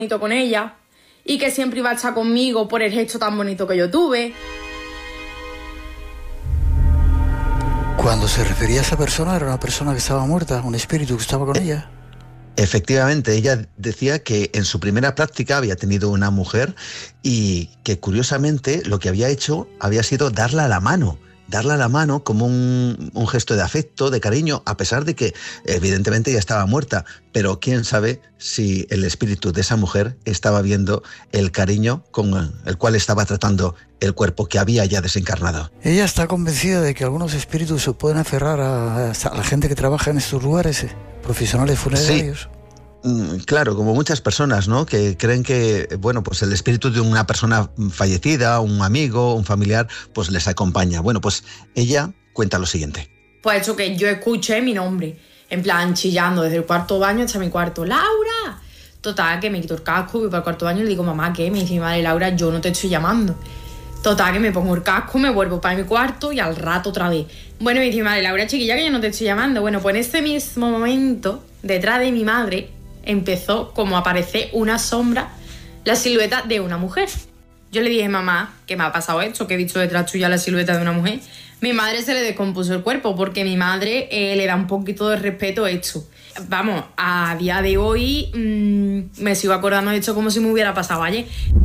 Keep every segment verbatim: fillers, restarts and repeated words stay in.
bonito con ella y que siempre iba a estar conmigo por el gesto tan bonito que yo tuve. Cuando se refería a esa persona, era una persona que estaba muerta, un espíritu que estaba con eh, ella. Efectivamente, ella decía que en su primera práctica había tenido una mujer y que curiosamente lo que había hecho había sido darla la mano. Darle la mano como un, un gesto de afecto, de cariño, a pesar de que evidentemente ya estaba muerta. Pero quién sabe si el espíritu de esa mujer estaba viendo el cariño con el cual estaba tratando el cuerpo que había ya desencarnado. Ella está convencida de que algunos espíritus se pueden aferrar a, a la gente que trabaja en estos lugares, eh, profesionales funerarios. Sí. Claro, como muchas personas, ¿no? Que creen que, bueno, pues el espíritu de una persona fallecida, un amigo, un familiar, pues les acompaña. Bueno, pues ella cuenta lo siguiente. Pues eso, que yo escuché mi nombre, en plan chillando desde el cuarto baño hasta mi cuarto. ¡Laura! Total, que me quito el casco, voy para el cuarto baño y le digo, mamá, ¿qué? Me dice mi madre, Laura, yo no te estoy llamando. Total, que me pongo el casco, me vuelvo para mi cuarto y al rato otra vez. Bueno, me dice mi madre, Laura, chiquilla, que yo no te estoy llamando. Bueno, pues en ese mismo momento, detrás de mi madre, empezó como a aparecer una sombra, la silueta de una mujer. Yo le dije, mamá, ¿qué me ha pasado esto? Que he visto detrás tuya la silueta de una mujer. Mi madre se le descompuso el cuerpo porque mi madre eh, le da un poquito de respeto a esto. Vamos, a día de hoy mmm, me sigo acordando de esto como si me hubiera pasado ayer.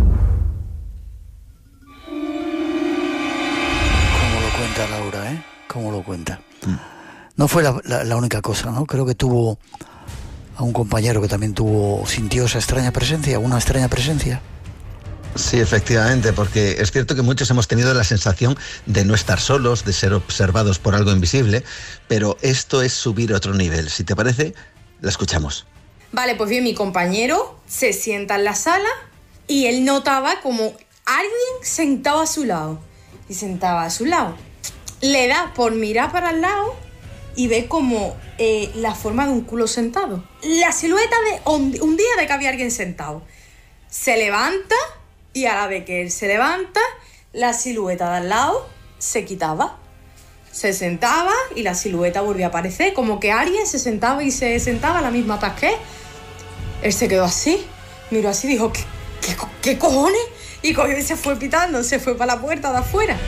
¿Cómo lo cuenta Laura, eh? ¿Cómo lo cuenta? No fue la, la, la única cosa, ¿no? Creo que tuvo a un compañero que también tuvo, sintió esa extraña presencia, una extraña presencia. Sí, efectivamente, porque es cierto que muchos hemos tenido la sensación de no estar solos, de ser observados por algo invisible, pero esto es subir a otro nivel. Si te parece, la escuchamos. Vale, pues bien, mi compañero se sienta en la sala y él notaba como alguien sentado a su lado. Y sentaba a su lado. Le da por mirar para el lado y ve como eh, la forma de un culo sentado. La silueta de un, un día de que había alguien sentado. Se levanta y a la vez que él se levanta, la silueta de al lado se quitaba. Se sentaba y la silueta volvía a aparecer. Como que alguien se sentaba y se sentaba a la misma paz que él. Él se quedó así, miró así y dijo, ¿qué, qué, qué cojones? Y cogió y se fue pitando, se fue para la puerta de afuera.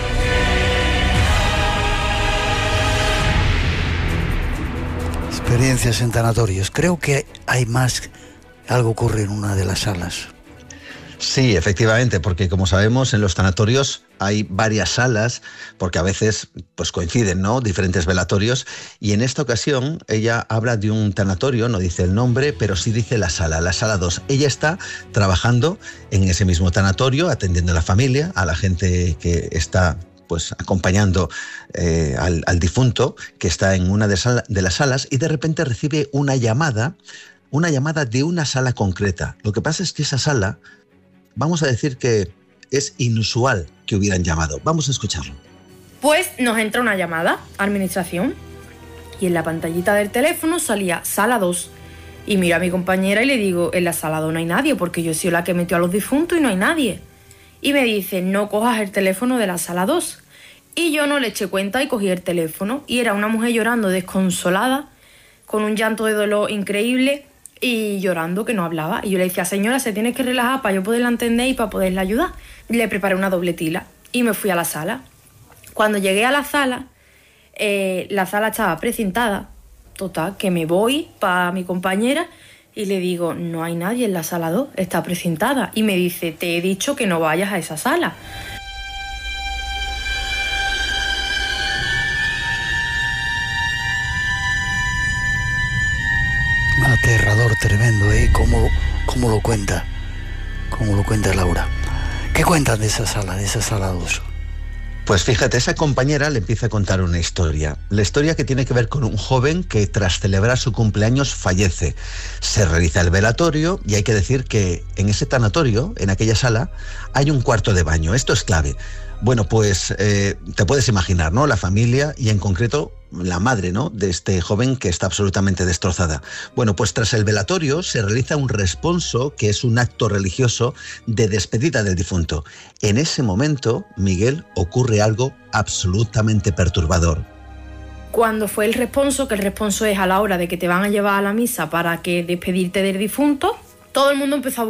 Experiencias en tanatorios. Creo que hay más. Algo ocurre en una de las salas. Sí, efectivamente, porque como sabemos en los tanatorios hay varias salas, porque a veces pues coinciden, ¿no?, diferentes velatorios, y en esta ocasión ella habla de un tanatorio, no dice el nombre, pero sí dice la sala, la sala dos. Ella está trabajando en ese mismo tanatorio, atendiendo a la familia, a la gente que está pues acompañando eh, al, al difunto, que está en una de, sala, de las salas, y de repente recibe una llamada, una llamada de una sala concreta. Lo que pasa es que esa sala, vamos a decir que es inusual que hubieran llamado. Vamos a escucharlo. Pues nos entra una llamada, administración, y en la pantallita del teléfono salía sala dos. Y miro a mi compañera y le digo, en la sala dos no hay nadie, porque yo he sido la que metió a los difuntos y no hay nadie. Y me dice, no cojas el teléfono de la sala dos. Y yo no le eché cuenta y cogí el teléfono. Y era una mujer llorando desconsolada, con un llanto de dolor increíble y llorando que no hablaba. Y yo le decía, señora, se tiene que relajar para yo poderla entender y para poderla ayudar. Le preparé una doble tila y me fui a la sala. Cuando llegué a la sala, eh, la sala estaba precintada. Total, que me voy para mi compañera y le digo, no hay nadie en la sala dos, está precintada. Y me dice, te he dicho que no vayas a esa sala. Aterrador, tremendo, ¿eh? ¿Cómo, cómo lo cuenta? ¿Cómo lo cuenta Laura? ¿Qué cuentan de esa sala, de esa sala dos? Pues fíjate, esa compañera le empieza a contar una historia. La historia que tiene que ver con un joven que tras celebrar su cumpleaños fallece. Se realiza el velatorio y hay que decir que en ese tanatorio, en aquella sala, hay un cuarto de baño. Esto es clave. Bueno, pues eh, te puedes imaginar, ¿no?, la familia y en concreto la madre, ¿no?, de este joven que está absolutamente destrozada. Bueno, pues tras el velatorio se realiza un responso, que es un acto religioso de despedida del difunto. En ese momento, Miguel, ocurre algo absolutamente perturbador. Cuando fue el responso, que el responso es a la hora de que te van a llevar a la misa para que despedirte del difunto, todo el mundo empezó a